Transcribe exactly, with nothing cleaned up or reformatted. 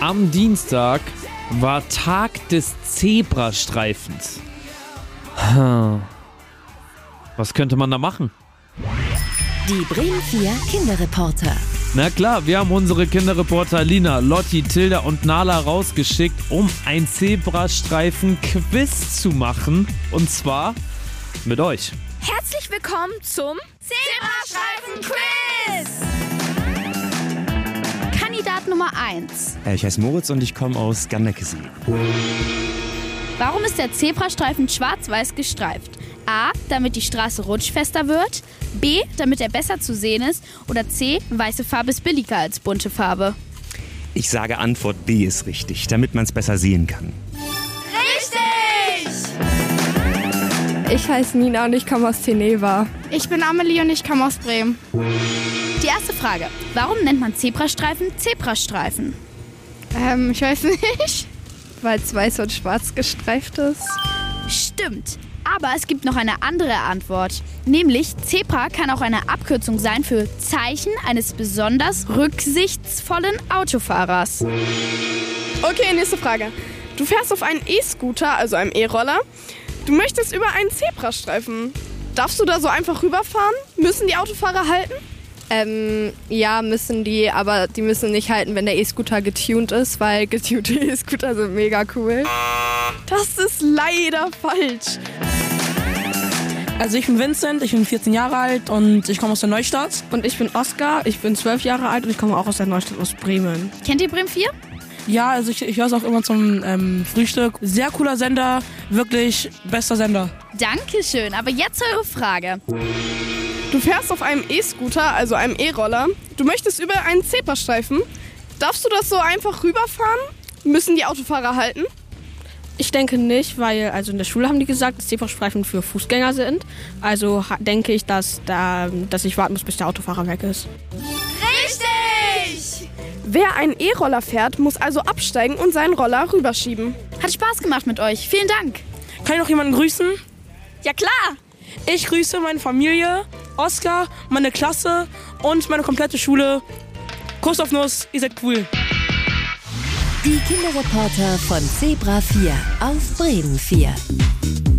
Am Dienstag war Tag des Zebrastreifens. Was könnte man da machen? Die Bremen vier Kinderreporter. Na klar, wir haben unsere Kinderreporter Lina, Lotti, Tilda und Nala rausgeschickt, um ein Zebrastreifen-Quiz zu machen. Und zwar mit euch. Herzlich willkommen zum Zebrastreifen-Quiz! Kandidat Nummer eins. Ich heiße Moritz und ich komme aus Gandeckesee. Warum ist der Zebrastreifen schwarz-weiß gestreift? A, damit die Straße rutschfester wird. B, damit er besser zu sehen ist. Oder C, weiße Farbe ist billiger als bunte Farbe. Ich sage Antwort B ist richtig, damit man es besser sehen kann. Richtig! Ich heiße Nina und ich komme aus Teneva. Ich bin Amelie und ich komme aus Bremen. Die erste Frage. Warum nennt man Zebrastreifen Zebrastreifen? Ähm, ich weiß nicht. Weil es weiß und schwarz gestreift ist. Stimmt. Aber es gibt noch eine andere Antwort. Nämlich, Zebra kann auch eine Abkürzung sein für Zeichen eines besonders rücksichtsvollen Autofahrers. Okay, nächste Frage. Du fährst auf einen E-Scooter, also einem E-Roller. Du möchtest über einen Zebrastreifen. Darfst du da so einfach rüberfahren? Müssen die Autofahrer halten? Ähm, ja, müssen die, aber die müssen nicht halten, wenn der E-Scooter getuned ist, weil getunte E-Scooter sind mega cool. Das ist leider falsch. Also ich bin Vincent, ich bin vierzehn Jahre alt und ich komme aus der Neustadt. Und ich bin Oskar, ich bin zwölf Jahre alt und ich komme auch aus der Neustadt, aus Bremen. Kennt ihr Bremen vier? Ja, also ich, ich höre es auch immer zum ähm, Frühstück. Sehr cooler Sender, wirklich bester Sender. Dankeschön, aber jetzt eure Frage. Du fährst auf einem E-Scooter, also einem E-Roller. Du möchtest über einen Zebrastreifen. Darfst du das so einfach rüberfahren? Müssen die Autofahrer halten? Ich denke nicht, weil also in der Schule haben die gesagt, dass Zebrastreifen für Fußgänger sind. Also ha- denke ich, dass, da, dass ich warten muss, bis der Autofahrer weg ist. Richtig! Wer einen E-Roller fährt, muss also absteigen und seinen Roller rüberschieben. Hat Spaß gemacht mit euch. Vielen Dank. Kann ich noch jemanden grüßen? Ja klar! Ich grüße meine Familie, Oskar, meine Klasse und meine komplette Schule. Kuss auf Nuss, ihr seid cool. Die Kinderreporter von Zebra vier auf Bremen vier.